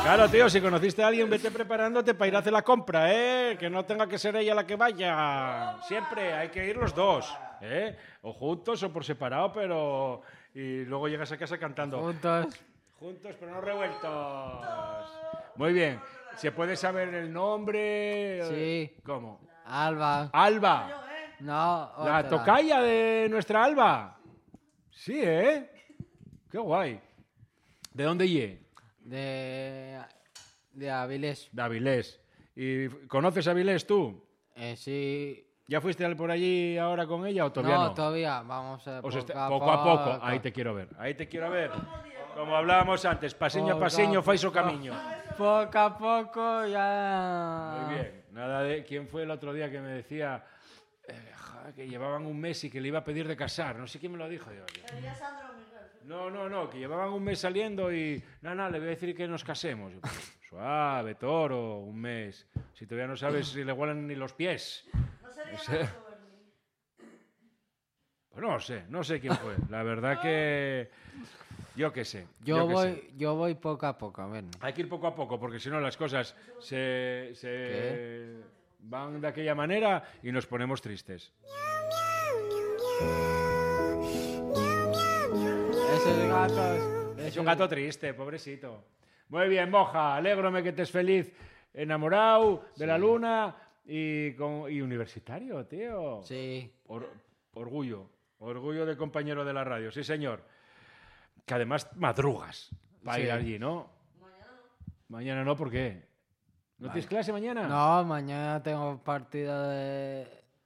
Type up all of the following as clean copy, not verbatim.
Claro, tío, si conociste a alguien, vete preparándote para ir a hacer la compra, ¿eh? Que no tenga que ser ella la que vaya. Siempre hay que ir los dos, ¿eh? O juntos o por separado, pero... Y luego llegas a casa cantando. Juntos, pero no revueltos. Muy bien. ¿Se puede saber el nombre? Sí. ¿Cómo? Alba. Alba. No, La otra. tocaya de nuestra Alba. Sí, ¿eh? Qué guay. ¿De dónde ye? De Avilés. De Avilés. ¿Y conoces a Avilés tú? Sí. ¿Ya fuiste por allí ahora con ella o todavía no? No, todavía. Vamos a Poco a poco. Ahí te quiero ver. Ahí te quiero ver. Como hablábamos antes, pasiño a pasiño, fais o camiño. Poco a poco ya... Muy bien. Nada de... ¿Quién fue el otro día que me decía que llevaban un mes y que le iba a pedir de casar? No sé quién me lo dijo. No, que llevaban un mes saliendo y... No, le voy a decir que nos casemos. Yo, suave, toro, un mes. Si todavía no sabes si le huelen ni los pies. No sería Pues no sé quién fue. La verdad que... Yo qué sé. Yo voy poco a poco, a ver. Hay que ir poco a poco, porque si no las cosas se van de aquella manera y nos ponemos tristes. Ese gato Es un gato triste, pobrecito. Muy bien, Moja, alégrome que estés feliz, enamorado de la luna y universitario, tío. Sí. Orgullo de compañero de la radio, sí señor. Que además madrugas para ir allí, ¿no? Mañana no, ¿por qué? ¿No tienes clase mañana? No, mañana tengo partido de...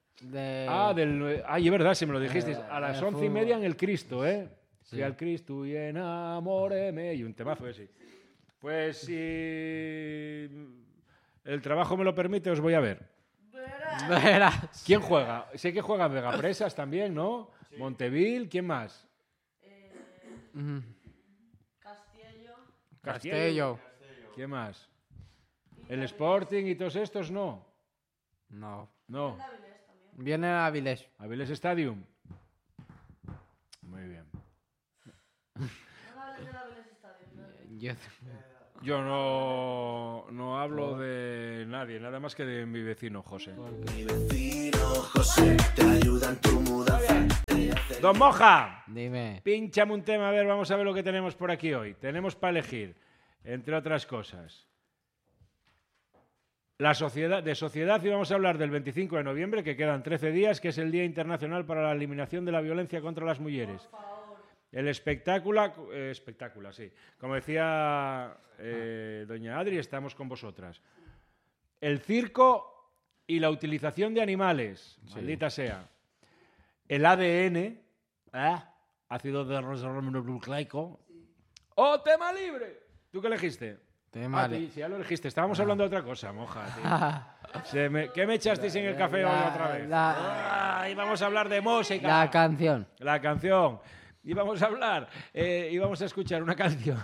Es verdad, si me lo dijiste. A las 11:30 en el Cristo, ¿eh? Sí. Fui al Cristo y enamóréme. Y un temazo ese. Pues si el trabajo me lo permite, os voy a ver. Verás. ¿Quién juega? Sé que juegan Vegapresas también, ¿no? Sí. Montevil, ¿quién más? Castello. ¿Quién más? ¿El Sporting y todos estos no? No. Vienen a Avilés. ¿Avilés Stadium? Muy bien. Yo no hablo de nadie, nada más que de mi vecino José. Mi vecino José te ayuda en tu mudanza. Don Moja, dime. Pínchame un tema, a ver, vamos a ver lo que tenemos por aquí hoy. Tenemos para elegir, entre otras cosas, de sociedad, y vamos a hablar del 25 de noviembre, que quedan 13 días, que es el Día Internacional para la Eliminación de la Violencia contra las Mujeres. El espectáculo, sí. Como decía doña Adri, estamos con vosotras. El circo y la utilización de animales, maldita sea. El ADN, ácido desoxirribonucleico. ¡Oh, tema libre! ¿Tú qué elegiste? Tema libre. Sí, ya lo elegiste. Estábamos hablando de otra cosa, Moja. ¿Qué me echasteis en el café hoy otra vez? Y vamos a hablar de música. La canción. La canción. Y vamos a hablar, y vamos a escuchar una canción.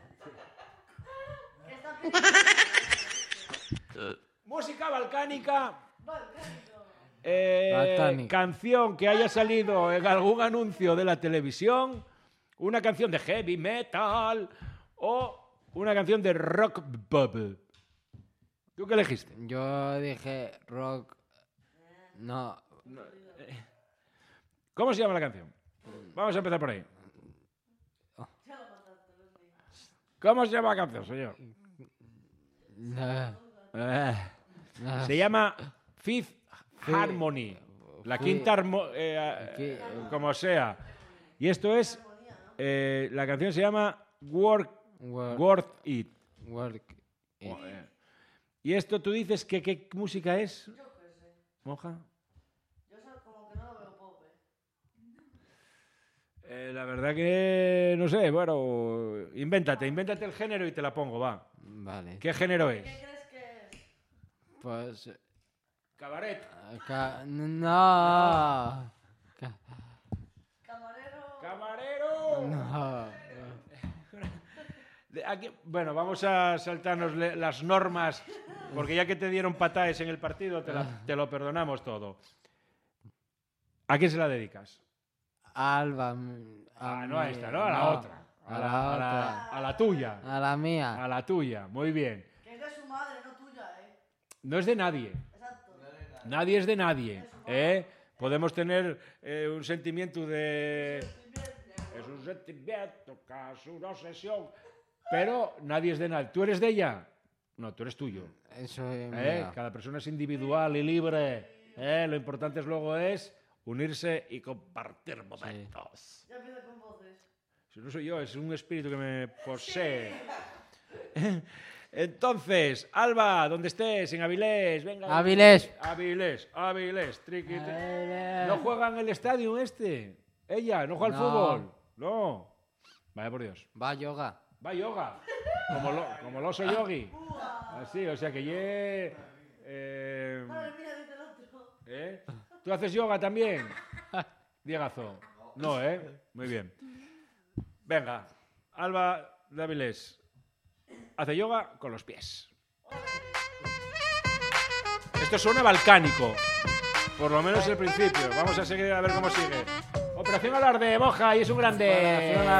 Música balcánica. Canción que haya salido en algún anuncio de la televisión, una canción de heavy metal o una canción de rock pop. ¿Tú qué elegiste? Yo dije rock. No. ¿Cómo se llama la canción? Vamos a empezar por ahí. ¿Cómo se llama la canción, señor? Se llama Fifth Harmony. La quinta armonía, como sea. Y esto es... la canción se llama Worth It. ¿Y esto tú dices que qué música es? Yo qué sé. ¿Moja? Yo como que no lo veo pop, La verdad que no sé, bueno, invéntate el género y te la pongo, va. Vale. ¿Qué género es? ¿Qué crees que es? Pues... Cabaret. No. Camarero. No. Aquí, bueno, vamos a saltarnos las normas, porque ya que te dieron patadas en el partido, te lo perdonamos todo. ¿A quién se la dedicas? Alba. No a esta, ¿no? A la otra. A la otra. a la tuya. A la mía. A la tuya, muy bien. Que es de su madre, no tuya, No es de nadie. Exacto. Nadie es de nadie. Podemos tener un sentimiento de... Es un sentimiento, casi una obsesión. Pero nadie es de nadie. ¿Tú eres de ella? No, tú eres tuyo. Eso es mío. Cada persona es individual y libre. Lo importante es luego es unirse y compartir momentos. Ya empieza con voces. Si no soy yo, es un espíritu que me posee. Entonces, Alba, donde estés, en Avilés, venga. Avilés. Avilés, triqui, triqui. Avilés. ¿No juega en el estadio este? ¿Ella? ¿No juega al No. fútbol? No. Vaya por Dios. Va yoga. Va yoga. Como el oso yogi. Así, o sea que Madre mía, dice el otro. ¿Tú haces yoga también? Diegazo. No, Muy bien. Venga, Alba de Avilés. Hace yoga con los pies. Esto suena balcánico. Por lo menos el principio. Vamos a seguir a ver cómo sigue. Operación Alarde, Boja, y es un grande. Operación